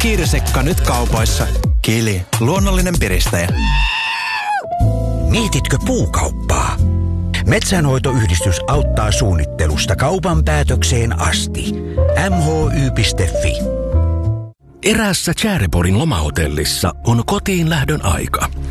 Kirsikka nyt kaupoissa. Kili, luonnollinen piristäjä. Mietitkö puukauppaa? Metsänhoitoyhdistys auttaa suunnittelusta kaupan päätökseen asti. mhy.fi. Eräässä Tjäreporin lomahotellissa on kotiin lähdön aika.